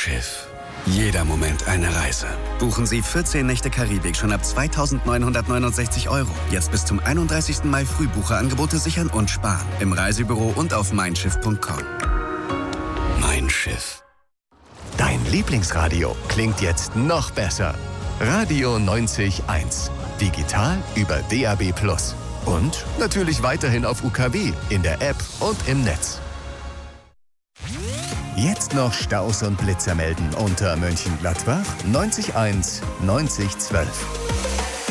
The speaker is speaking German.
Schiff. Jeder Moment eine Reise. Buchen Sie 14 Nächte Karibik schon ab 2.969 €. Jetzt bis zum 31. Mai Frühbucherangebote sichern und sparen. Im Reisebüro und auf meinschiff.com. Mein Schiff. Dein Lieblingsradio klingt jetzt noch besser. Radio 90.1. Digital über DAB+. Und natürlich weiterhin auf UKW, in der App und im Netz. Jetzt noch Staus und Blitzer melden unter Mönchengladbach 90.1 9012.